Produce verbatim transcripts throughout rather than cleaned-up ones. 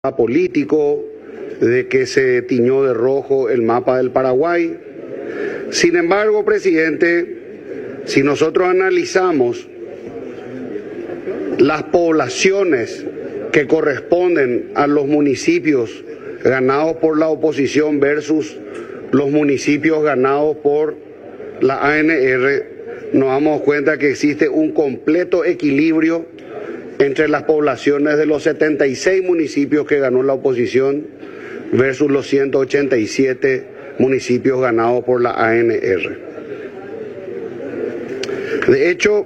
político, de que se tiñó de rojo el mapa del Paraguay. Sin embargo, presidente, si nosotros analizamos las poblaciones que corresponden a los municipios ganados por la oposición versus los municipios ganados por la A N R, nos damos cuenta que existe un completo equilibrio entre las poblaciones de los setenta y seis municipios que ganó la oposición versus los ciento ochenta y siete municipios ganados por la A N R. De hecho,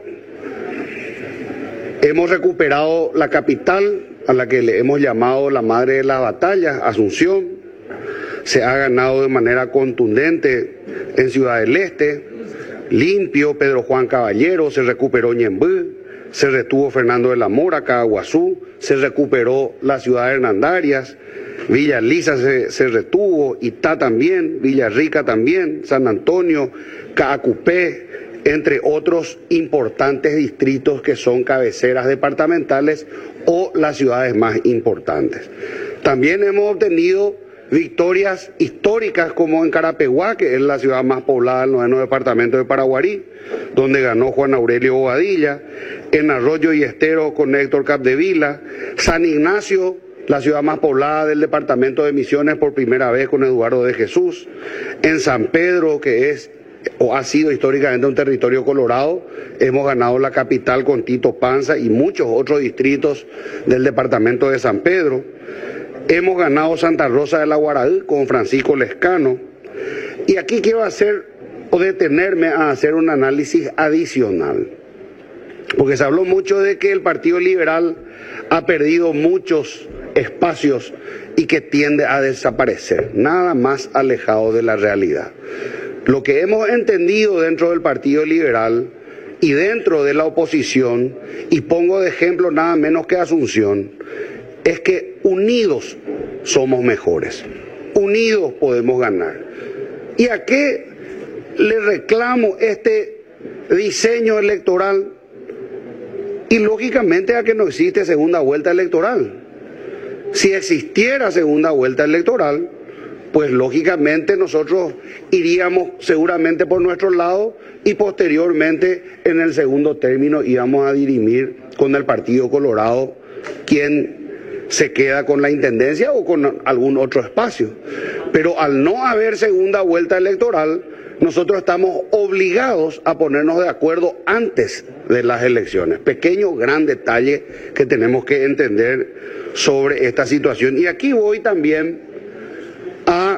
hemos recuperado la capital, a la que le hemos llamado la madre de las batallas, Asunción. Se ha ganado de manera contundente en Ciudad del Este, limpio Pedro Juan Caballero, se recuperó Ñemby, se retuvo Fernando de la Mora, Caaguazú, se recuperó la ciudad de Hernandarias, Villa Lisa se, se retuvo, Itá también, Villa Rica también, San Antonio, Caacupé, entre otros importantes distritos que son cabeceras departamentales o las ciudades más importantes. También hemos obtenido victorias históricas como en Carapeguá, que es la ciudad más poblada del noveno departamento de Paraguarí, donde ganó Juan Aurelio Bobadilla, en Arroyo y Estero con Héctor Capdevila, San Ignacio, la ciudad más poblada del departamento de Misiones por primera vez con Eduardo de Jesús, en San Pedro, que es o ha sido históricamente un territorio colorado, hemos ganado la capital con Tito Panza y muchos otros distritos del departamento de San Pedro. Hemos ganado Santa Rosa de la Guaraí con Francisco Lescano. Y aquí quiero hacer o detenerme a hacer un análisis adicional. Porque se habló mucho de que el Partido Liberal ha perdido muchos espacios y que tiende a desaparecer. Nada más alejado de la realidad. Lo que hemos entendido dentro del Partido Liberal y dentro de la oposición, y pongo de ejemplo nada menos que Asunción, es que unidos somos mejores, unidos podemos ganar. ¿Y a qué le reclamo este diseño electoral? Y lógicamente a que no existe segunda vuelta electoral. Si existiera segunda vuelta electoral, pues lógicamente nosotros iríamos seguramente por nuestro lado y posteriormente en el segundo término íbamos a dirimir con el Partido Colorado quién se queda con la intendencia o con algún otro espacio. Pero al no haber segunda vuelta electoral, nosotros estamos obligados a ponernos de acuerdo antes de las elecciones. Pequeño, gran detalle que tenemos que entender sobre esta situación. Y aquí voy también a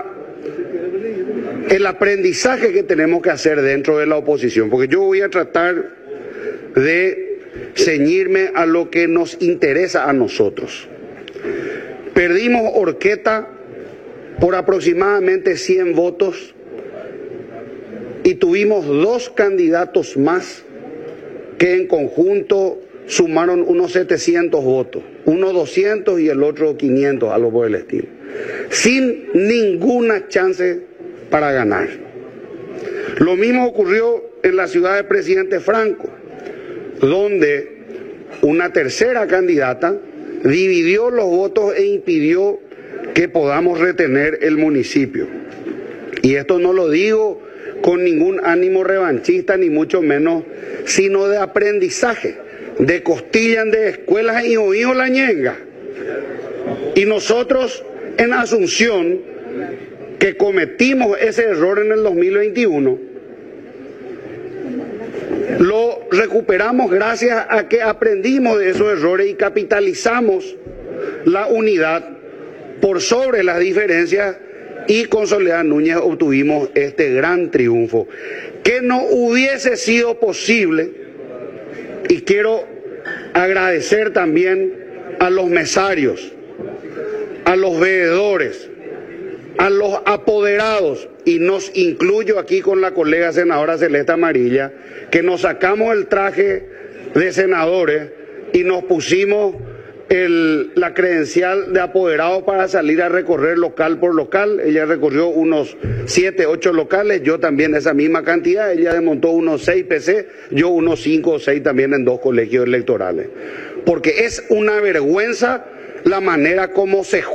el aprendizaje que tenemos que hacer dentro de la oposición, porque yo voy a tratar de ceñirme a lo que nos interesa a nosotros. Perdimos Horqueta por aproximadamente cien votos y tuvimos dos candidatos más que en conjunto sumaron unos setecientos votos, uno doscientos y el otro quinientos, algo por el estilo, sin ninguna chance para ganar. Lo mismo ocurrió en la ciudad de Presidente Franco, donde una tercera candidata dividió los votos e impidió que podamos retener el municipio. Y esto no lo digo con ningún ánimo revanchista, ni mucho menos, sino de aprendizaje, de costillan de escuelas y oído la ñenga. Y nosotros en Asunción, que cometimos ese error en el dos mil veintiuno, lo recuperamos gracias a que aprendimos de esos errores y capitalizamos la unidad por sobre las diferencias y con Soledad Núñez obtuvimos este gran triunfo que no hubiese sido posible. Y quiero agradecer también a los mesarios, a los veedores, a los apoderados, y nos incluyo aquí con la colega senadora Celeste Amarilla, que nos sacamos el traje de senadores y nos pusimos el, la credencial de apoderado para salir a recorrer local por local. Ella recorrió unos siete, ocho locales, yo también esa misma cantidad. Ella desmontó unos seis P C, yo unos cinco o seis también en dos colegios electorales. Porque es una vergüenza la manera como se